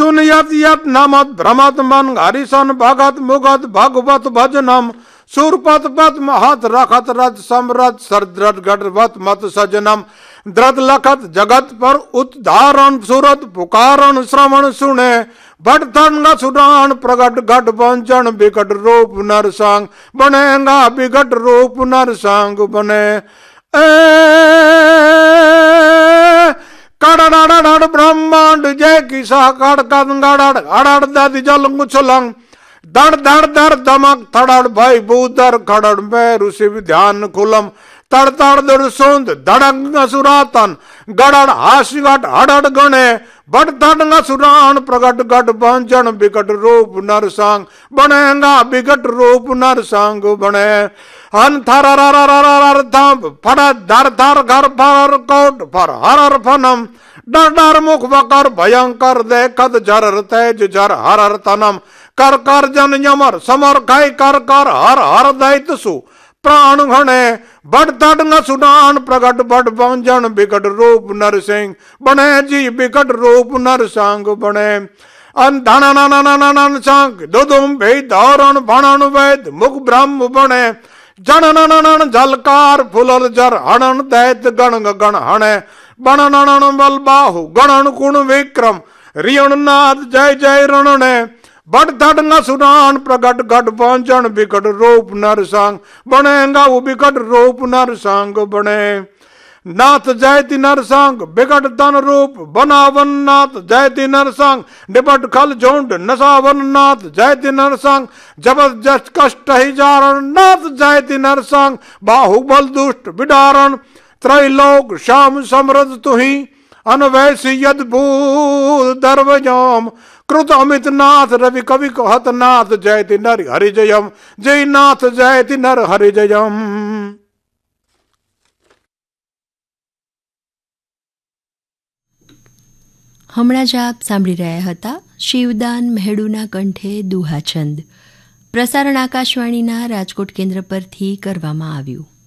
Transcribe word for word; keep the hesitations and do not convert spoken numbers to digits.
सुनयत यत नमत भ्रमत मन हरिशन भगत मुगत भगवत भजनम सुरपत पद्म हाथ रखत रथ समरथ सरद्रथ गढ़वत मत सजनम द्रत लखत जगत पर उद्धारण सुरत पुकारन श्रवण सुने भट थन सुरान प्रगट घट पंचन विकट रूप नर सांग बनेगा विकट रूप नर सांग बने कड़ ब्रह्मांड जय किसा कड़ कड़ अड़ दादी जल मुछलंग धड़ धड़ धड़ धमक थड़ड़ भाई बूदर खड़ड़ में ऋषि ध्यान खुलम तड़ तड़ दड़ सोंद धड़ंग सुरातन गड़ड़ हाशिगट हड़ड़ गणे बट धड़ंग सुरान प्रगट गट पंचन विकट रूप नर सांग बनेगा विकट रूप नर सांग बने हन थर रर थंप फड़ धर धर घर फर कोट फर हर फनम डर डर मुख बकर भयंकर देखत जर तेज जर हर तनम कर कर जन यमर समर खाई कर कर हर हर दैत सु प्राण घने बड़ तड़ंग सुनान प्रगट बड़ पंजन विकट रूप नर सिंह बने जी विकट रूप नर सांग बने अन धन नन नन सांग दुदुम भे धौरण भणन वैद मुख ब्रह्म बने जन नन झलकार फुलल जर हणन दैत गण गण हणे बण नन बल बाहु गणन कुण विक्रम रियण नाथ जय जय रणने बड़ धड़ंग सुनान प्रगट घट पंचन विकट रूप नर सांग बनेगा वो विकट रूप नर सांग बने नाथ जयति नर सांग विकट तन रूप बनावन नाथ जयति नर सांग निपट खल झुंड नसावन नाथ जयति नर सांग जबरदस्त कष्ट ही जारण नाथ जयति नर सांग बाहुबल दुष्ट विदारण त्रैलोक श्याम समृद्ध तुही अनवैसी यद्भूत दर्वजाम कृत अमित नाथ रवि कवि कहत नाथ जयति नर हरि जयम जय नाथ जयति नर हरि जयम। હમણાં જ આપ સાંભળી રહ્યા હતા શિવદાન મહેડુના કંઠે દુહાછંદ. પ્રસારણ આકાશવાણીના રાજકોટ કેન્દ્ર પરથી કરવામાં આવ્યું.